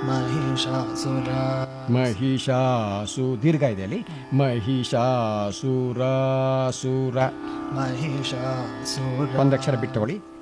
ಮಹಿಷಾಸುರ ಮಹಿಷಾಸು ದೀರ್ಘ ಇದೆ ಅಲ್ಲಿ. ಮಹಿಷಾಸುರ ಸುರ ಮಹಿಷಾಸುರ ಒಂದಕ್ಷರ ಬಿಟ್ಟು ತಗೊಳ್ಳಿ.